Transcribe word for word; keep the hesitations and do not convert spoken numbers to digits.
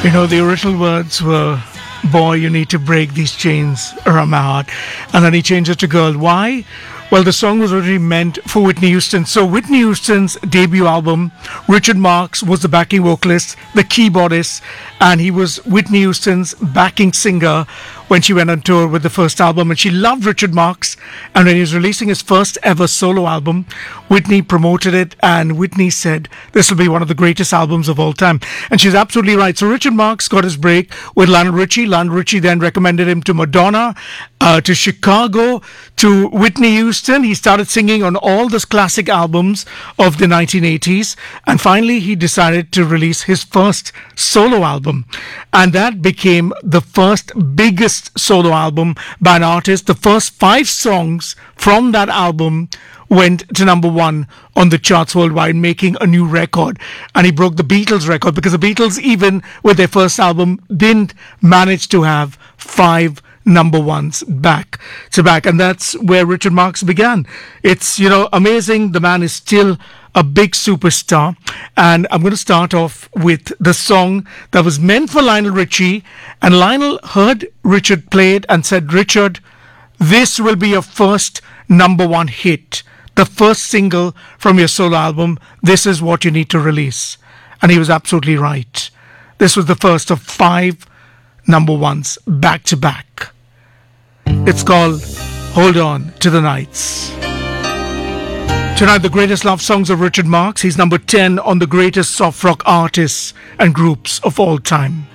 You know, the original words were, boy, you need to break these chains around my heart. And then he changed it to girl. Why? Well, the song was originally meant for Whitney Houston. So Whitney Houston's debut album, Richard Marx was the backing vocalist, the keyboardist, and he was Whitney Houston's backing singer when she went on tour with the first album. And she loved Richard Marx. And when he was releasing his first ever solo album, Whitney promoted it, and Whitney said, this will be one of the greatest albums of all time. And she's absolutely right. So Richard Marx got his break with Lionel Richie. Lionel Richie then recommended him to Madonna, uh, to Chicago, to Whitney Houston. He started singing on all those classic albums of the nineteen eighties. And finally, he decided to release his first solo album. And that became the first biggest solo album by an artist. The first five songs from that album went to number one on the charts worldwide, making a new record. And he broke the Beatles record, because the Beatles, even with their first album, didn't manage to have five number ones back to back. And that's where Richard Marx began. It's, you know, amazing. The man is still a big superstar. And I'm going to start off with the song that was meant for Lionel Richie. And Lionel heard Richard play it and said, Richard, this will be your first number one hit. The first single from your solo album. This is what you need to release. And he was absolutely right. This was the first of five number ones back to back. It's called Hold On to the Nights. Tonight, the greatest love songs of Richard Marx. He's number ten on the greatest soft rock artists and groups of all time.